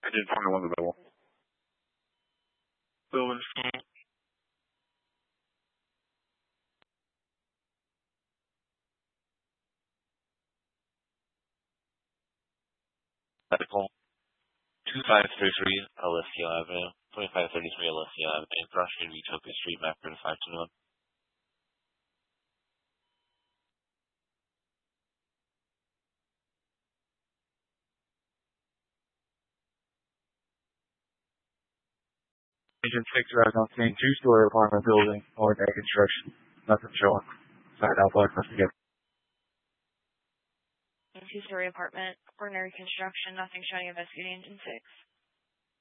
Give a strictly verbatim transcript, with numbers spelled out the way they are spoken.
Engine twenty-one available. Building. Medical. twenty-five thirty-three Alessio Avenue. twenty-five thirty-three Alessio Avenue. Cross Street, Utopia Street, Mapper to five two one. Engine six arrived on scene, two-story apartment building, ordinary construction. Nothing showing. Side outside, investigate. Two-story apartment, ordinary construction, nothing showing, investigating engine six.